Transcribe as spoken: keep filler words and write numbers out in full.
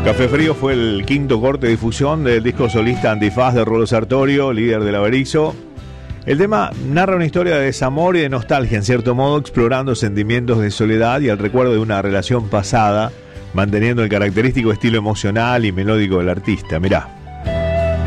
Café Frío fue el quinto corte de difusión del disco solista Antifaz de Rolo Sartorio, líder del Averizo. El tema narra una historia de desamor y de nostalgia, en cierto modo, explorando sentimientos de soledad y el recuerdo de una relación pasada, manteniendo el característico estilo emocional y melódico del artista. Mirá.